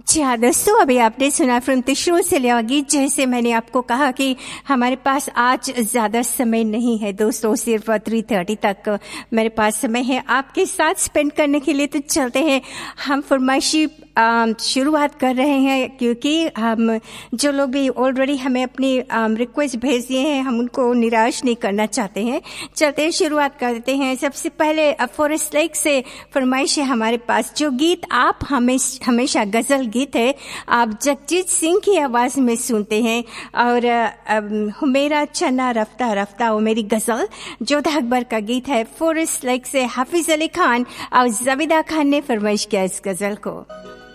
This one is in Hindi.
जी हाँ दोस्तों, अभी आपने सुना फिल्म त्रिशूल से लिया गीत। जैसे मैंने आपको कहा कि हमारे पास आज ज़्यादा समय नहीं है दोस्तों, सिर्फ 3:30 तक मेरे पास समय है आपके साथ स्पेंड करने के लिए। तो चलते हैं, हम फरमाइशी शुरुआत कर रहे हैं, क्योंकि हम जो लोग भी ऑलरेडी हमें अपनी रिक्वेस्ट भेज दिए हैं, हम उनको निराश नहीं करना चाहते हैं। चलते हैं, शुरुआत करते हैं। सबसे पहले फॉरेस्ट लेक से फरमाइश है हमारे पास। जो गीत आप हमेशा गजल गीत है, आप जगजीत सिंह की आवाज में सुनते हैं। और मेरा चन्ना रफ्ता रफ्ता वो मेरी गजल जोधा अकबर का गीत है। फॉरेस्ट लेक से हाफिज अली खान और जबीदा खान ने फरमाइश किया इस गजल को।